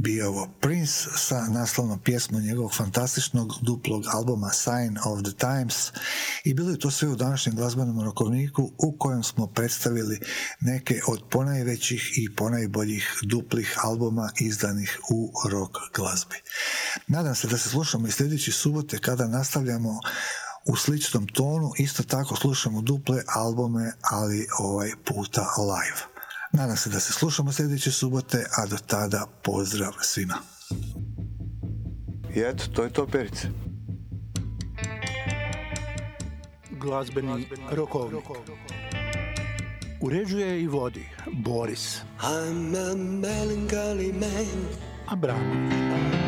bio ovo Prince sa naslovnom pjesmom njegovog fantastičnog duplog albuma Sign of the Times, i bilo je to sve u današnjem glazbenom rokovniku u kojem smo predstavili neke od ponajvećih i ponajboljih duplih albuma izdanih u rock glazbi. Nadam se da se slušamo i sljedeće subote kada nastavljamo u sličnom tonu, isto tako slušamo duple albume, ali ovaj puta live. Nadam se da se slušamo sljedeće subote, a do tada pozdrav svima. I eto, to je to, Perice. Glazbeni rokovnik. Uređuje i vodi Boris I'm a melancholy man. Abramović.